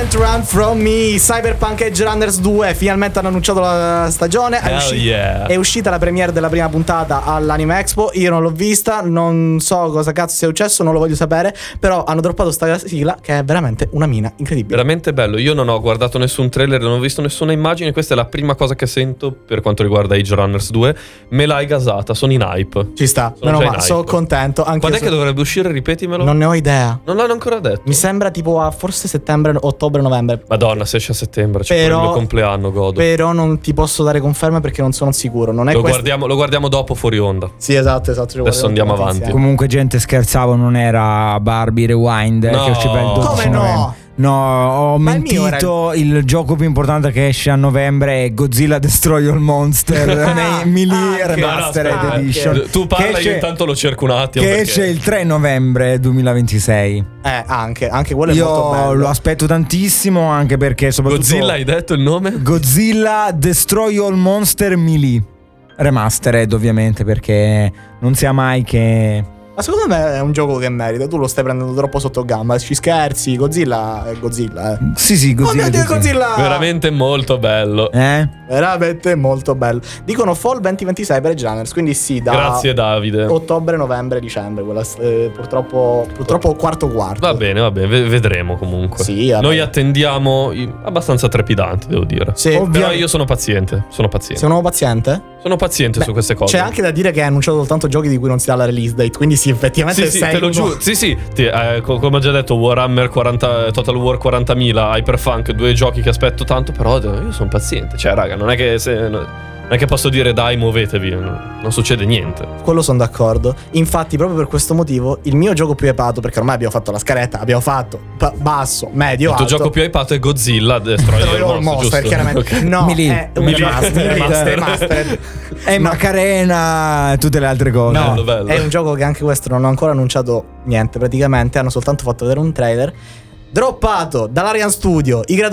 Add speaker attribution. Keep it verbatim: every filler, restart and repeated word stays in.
Speaker 1: Can't Run From Me. Cyberpunk Edge Runners due. Finalmente hanno annunciato la stagione. È, usci-
Speaker 2: yeah.
Speaker 1: è uscita la premiere della prima puntata all'Anime Expo. Io non l'ho vista, non so cosa cazzo sia successo, non lo voglio sapere. Però hanno droppato sta sigla che è veramente una mina incredibile.
Speaker 2: Veramente bello. Io non ho guardato nessun trailer, non ho visto nessuna immagine. Questa è la prima cosa che sento per quanto riguarda Edge Runners due. Me l'hai gasata, sono in hype.
Speaker 1: Ci sta,
Speaker 2: Sono
Speaker 1: meno
Speaker 2: già in
Speaker 1: male,
Speaker 2: hype.
Speaker 1: sono contento. Anche
Speaker 2: Quando è
Speaker 1: so-
Speaker 2: che dovrebbe uscire? Ripetimelo.
Speaker 1: Non ne ho idea.
Speaker 2: Non l'hanno ancora detto.
Speaker 1: Mi sembra tipo a forse settembre, ottobre, novembre.
Speaker 2: Madonna, se esce a settembre, c'è
Speaker 1: Però-
Speaker 2: il mio compleanno, godo.
Speaker 1: Però non ti posso dare conferme perché non sono sicuro. Non è
Speaker 2: Lo
Speaker 1: questo-
Speaker 2: guardiamo, lo guardiamo dopo fuori onda.
Speaker 1: Sì, esatto, esatto. ci
Speaker 2: Adesso
Speaker 1: guardiamo
Speaker 2: andiamo
Speaker 1: tutti
Speaker 2: avanti.
Speaker 1: insieme.
Speaker 3: Comunque, gente, scherzavo, non era Barbie Rewind,
Speaker 2: No.
Speaker 3: che usciva il dodici
Speaker 1: Come no?
Speaker 3: novembre. No, ho
Speaker 1: Ma il mio
Speaker 3: mentito. Il, gioco più importante che esce a novembre è Godzilla Destroy All Monster
Speaker 1: Ah,
Speaker 3: Melee
Speaker 1: anche.
Speaker 3: Remastered
Speaker 1: No, no, aspetta.
Speaker 3: Edition.
Speaker 2: Tu parla,
Speaker 3: Che
Speaker 2: io
Speaker 3: esce-
Speaker 2: intanto lo cerco un attimo.
Speaker 3: Che
Speaker 2: perché-
Speaker 3: esce il tre novembre duemilaventisei.
Speaker 1: Eh, anche, anche quello è molto
Speaker 3: Io
Speaker 1: bello.
Speaker 3: lo aspetto tantissimo, anche perché soprattutto
Speaker 2: Godzilla, hai detto il nome?
Speaker 3: Godzilla Destroy All Monster Melee Remastered, ovviamente, perché non sia mai che
Speaker 1: Ma secondo me è un gioco che merita. Tu lo stai prendendo troppo sotto gamba. Ci scherzi. Godzilla è Godzilla. Eh.
Speaker 3: Sì, sì,
Speaker 1: Oh
Speaker 3: Godzilla,
Speaker 1: mio Dio,
Speaker 3: Godzilla.
Speaker 1: Godzilla!
Speaker 2: Veramente molto bello.
Speaker 3: Eh?
Speaker 1: Veramente molto bello. Dicono Fall duemilaventisei per Edge Runners. Quindi sì, da
Speaker 2: Grazie Davide.
Speaker 1: ottobre, novembre, dicembre. Quella, eh, purtroppo, purtroppo quarto quarto.
Speaker 2: Va bene, va bene, ve- vedremo comunque.
Speaker 1: Sì, vabbè.
Speaker 2: Noi attendiamo i- abbastanza trepidanti, devo dire.
Speaker 1: Sì.
Speaker 3: Ovvio.
Speaker 2: Però io sono paziente, sono paziente.
Speaker 1: Sei un uomo paziente?
Speaker 2: Sono paziente
Speaker 1: Beh,
Speaker 2: su queste cose.
Speaker 1: C'è anche da dire che hai annunciato soltanto giochi di cui non si dà la release date. Quindi sì, effettivamente
Speaker 2: Sì, sì,
Speaker 1: sei
Speaker 2: te lo
Speaker 1: uno-
Speaker 2: giuro. Sì, sì, ti- eh, co- come ho già detto, Warhammer quaranta, Total War quarantamila, Hyperpunk, due giochi che aspetto tanto, però eh, io sono paziente. Cioè, raga, non è che se, non è che posso dire dai, muovetevi, no, non succede niente.
Speaker 1: Quello sono d'accordo. Infatti, proprio per questo motivo, il mio gioco più epato, perché ormai abbiamo fatto la scaletta, abbiamo fatto pa- basso, medio,
Speaker 2: Il tuo
Speaker 1: alto.
Speaker 2: gioco più hypato è Godzilla Destroy
Speaker 1: Destroy
Speaker 2: All
Speaker 1: All
Speaker 2: Monster,
Speaker 1: Monster,
Speaker 2: giusto?
Speaker 1: chiaramente.
Speaker 2: Ok.
Speaker 1: No,
Speaker 3: Melee.
Speaker 1: è un
Speaker 2: Melee.
Speaker 1: remaster, remaster, remastered.
Speaker 3: E Macarena e tutte le altre cose.
Speaker 1: No,
Speaker 2: Bello, bello.
Speaker 1: è un gioco che anche questo non ho ancora annunciato niente, praticamente hanno soltanto fatto vedere un trailer droppato dall'Arian Studio, i creatori